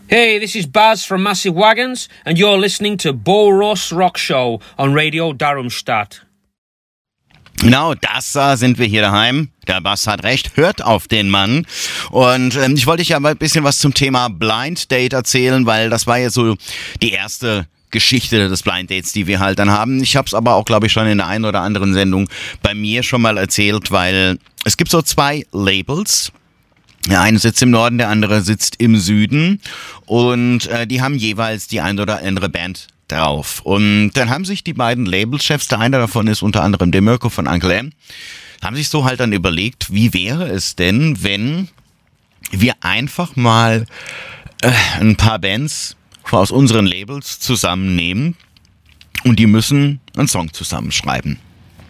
Hey, this is Baz from Massive Wagons, and you're listening to Bo Ross Rock Show on Radio Darmstadt. Genau, da sind wir hier daheim. Der Bass hat recht, hört auf den Mann. Und ich wollte euch ja mal ein bisschen was zum Thema Blind Date erzählen, weil das war ja so die erste Geschichte des Blind Dates, die wir halt dann haben. Ich habe es aber auch, glaube ich, schon in der einen oder anderen Sendung bei mir schon mal erzählt, weil es gibt so zwei Labels. Der eine sitzt im Norden, der andere sitzt im Süden und die haben jeweils die ein oder andere Band drauf. Und dann haben sich die beiden Labelchefs, der eine davon ist unter anderem der Mirko von Uncle M, haben sich so halt dann überlegt, wie wäre es denn, wenn wir einfach mal ein paar Bands aus unseren Labels zusammennehmen und die müssen einen Song zusammenschreiben.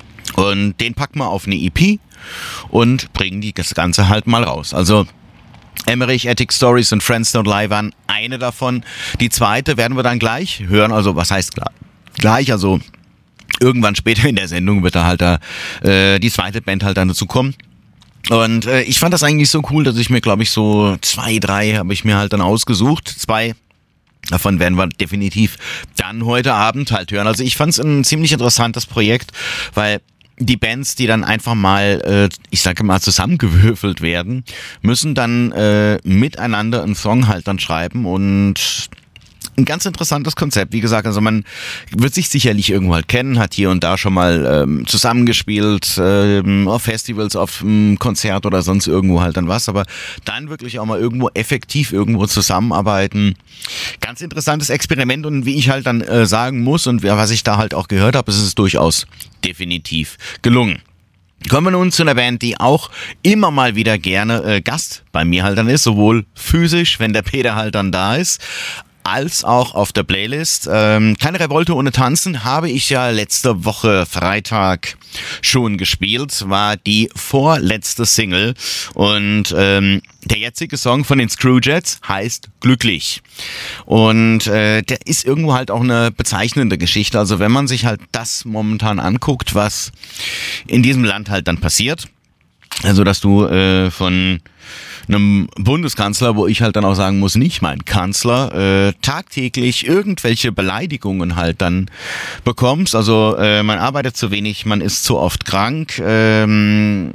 Und den packen wir auf eine EP und bringen das Ganze halt mal raus. Also Emmerich, Attic Stories und Friends Don't Lie waren eine davon. Die zweite werden wir dann gleich hören. Also was heißt gleich? Also irgendwann später in der Sendung wird da halt die zweite Band halt dann dazu kommen. Und ich fand das eigentlich so cool, dass ich mir, glaube ich, so 2, 3 habe ich mir halt dann ausgesucht. 2 davon werden wir definitiv dann heute Abend halt hören. Also ich fand es ein ziemlich interessantes Projekt, weil die Bands, die dann einfach mal, ich sage mal, zusammengewürfelt werden, müssen dann miteinander einen Song halt dann schreiben und ein ganz interessantes Konzept. Wie gesagt, also man wird sich sicherlich irgendwo halt kennen, hat hier und da schon mal zusammengespielt, auf Festivals, auf einem Konzert oder sonst irgendwo halt dann was, aber dann wirklich auch mal irgendwo effektiv irgendwo zusammenarbeiten. Ganz interessantes Experiment und wie ich halt dann sagen muss und was ich da halt auch gehört habe, ist es durchaus definitiv gelungen. Kommen wir nun zu einer Band, die auch immer mal wieder gerne Gast bei mir halt dann ist, sowohl physisch, wenn der Peter halt dann da ist, als auch auf der Playlist. Keine Revolte ohne Tanzen habe ich ja letzte Woche Freitag schon gespielt, war die vorletzte Single und der jetzige Song von den Screwjets heißt Glücklich und der ist irgendwo halt auch eine bezeichnende Geschichte, also wenn man sich halt das momentan anguckt, was in diesem Land halt dann passiert, also dass du von einem Bundeskanzler, wo ich halt dann auch sagen muss, nicht mein Kanzler, tagtäglich irgendwelche Beleidigungen halt dann bekommst. Also man arbeitet zu wenig, man ist zu oft krank. Dann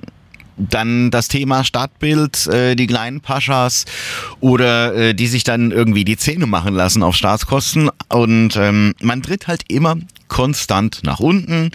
das Thema Stadtbild, die kleinen Paschas oder die sich dann irgendwie die Zähne machen lassen auf Staatskosten. Und man tritt halt immer konstant nach unten.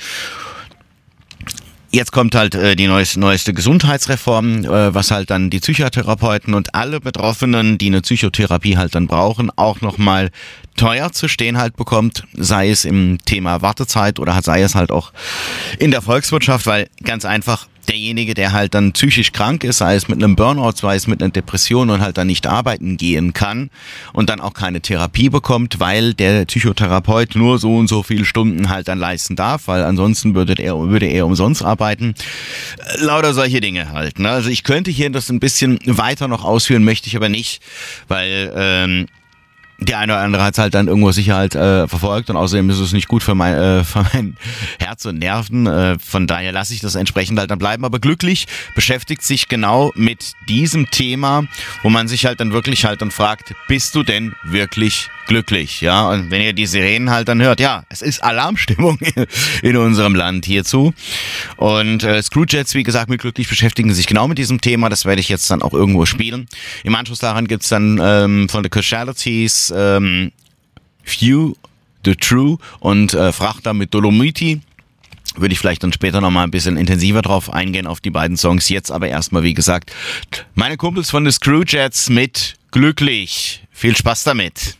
Jetzt kommt halt die neueste Gesundheitsreform, was halt dann die Psychotherapeuten und alle Betroffenen, die eine Psychotherapie halt dann brauchen, auch nochmal teuer zu stehen halt bekommt, sei es im Thema Wartezeit oder sei es halt auch in der Volkswirtschaft, weil ganz einfach derjenige, der halt dann psychisch krank ist, sei es mit einem Burnout, sei es mit einer Depression und halt dann nicht arbeiten gehen kann und dann auch keine Therapie bekommt, weil der Psychotherapeut nur so und so viele Stunden halt dann leisten darf, weil ansonsten würde er umsonst arbeiten. Lauter solche Dinge halt, ne? Also ich könnte hier das ein bisschen weiter noch ausführen, möchte ich aber nicht, weil der eine oder andere hat es halt dann irgendwo sicher halt verfolgt und außerdem ist es nicht gut für mein Herz und Nerven. Von daher lasse ich das entsprechend halt dann bleiben. Aber Glücklich beschäftigt sich genau mit diesem Thema, wo man sich halt dann wirklich halt dann fragt, bist du denn wirklich glücklich? Ja, und wenn ihr die Sirenen halt dann hört, ja, es ist Alarmstimmung in unserem Land hierzu. Und Screwjets, wie gesagt, mit Glücklich beschäftigen sich genau mit diesem Thema. Das werde ich jetzt dann auch irgendwo spielen. Im Anschluss daran gibt's dann von The Casualties Few, The True und Frachter mit Dolomiti. Würde ich vielleicht dann später nochmal ein bisschen intensiver drauf eingehen auf die beiden Songs. Jetzt aber erstmal, wie gesagt, meine Kumpels von The Screwjets mit Glücklich. Viel Spaß damit.